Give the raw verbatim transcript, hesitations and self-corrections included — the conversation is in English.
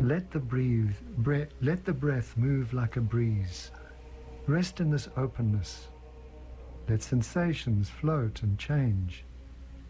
Let the breathe, bre- let the breath move like a breeze. Rest in this openness. Let sensations float and change.